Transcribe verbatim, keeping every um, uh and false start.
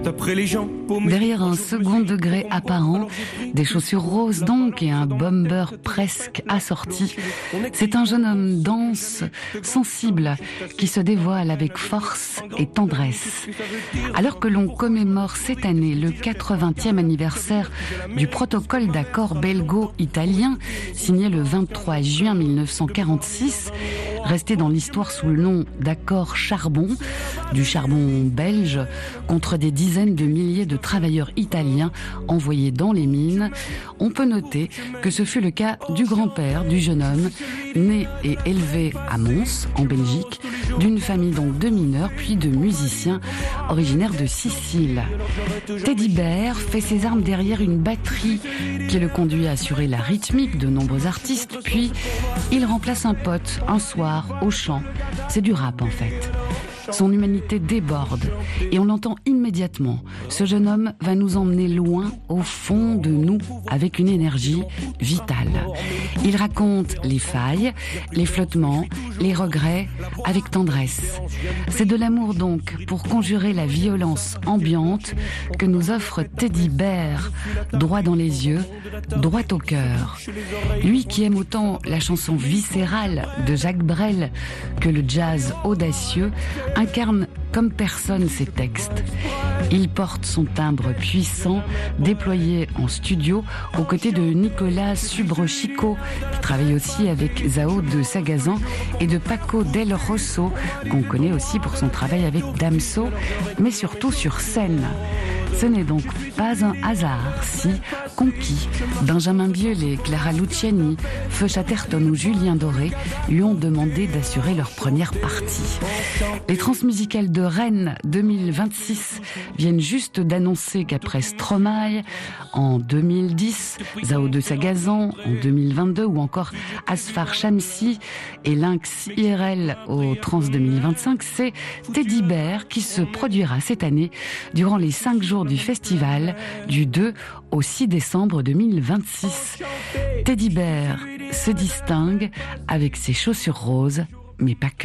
D'après les gens, derrière un second degré apparent, des chaussures roses donc et un bomber presque assorti, c'est un jeune homme dense, sensible, qui se dévoile avec force et tendresse. Alors que l'on commémore cette année le quatre-vingtième anniversaire du protocole d'accord belgo-italien, signé le vingt-trois juin mille neuf cent quarante-six, resté dans l'histoire sous le nom d'accord charbon, du charbon belge, contre des dizaines de milliers de travailleurs italiens envoyés dans les mines, on peut noter que ce fut le cas du grand-père du jeune homme, né et élevé à Mons, en Belgique, d'une famille donc de mineurs puis de musiciens originaires de Sicile. Teddy Bear fait ses armes derrière une batterie qui le conduit à assurer la rythmique de nombreux artistes, puis il remplace un pote un soir au chant. C'est du rap en fait. Son humanité déborde et on l'entend immédiatement. Ce jeune homme va nous emmener loin au fond de nous avec une énergie vitale. Il raconte les failles, les flottements, les regrets avec tendresse. C'est de l'amour donc pour conjurer la violence ambiante que nous offre Teddy Bear, droit dans les yeux, droit au cœur. Lui qui aime autant la chanson viscérale de Jacques Brel que le jazz audacieux, incarne comme personne ses textes. Il porte son timbre puissant, déployé en studio, aux côtés de Nicolas Subrochico, qui travaille aussi avec Zao de Sagazan, et de Paco Del Rosso, qu'on connaît aussi pour son travail avec Damso, mais surtout sur scène. Ce n'est donc pas un hasard si Conquis, Benjamin Biolay, Clara Luciani, Feu Chatterton ou Julien Doré lui ont demandé d'assurer leur première partie. Les Transmusicales de Rennes deux mille vingt-six viennent juste d'annoncer qu'après Stromae en deux mille dix, Zao de Sagazan en deux mille vingt-deux ou encore Asfar Shamsi et Lynx I R L au Trans deux mille vingt-cinq, c'est Teddy Bear qui se produira cette année durant les cinq jours du festival du deux au six décembre deux mille vingt-six. Teddy Bear se distingue avec ses chaussures roses, mais pas que.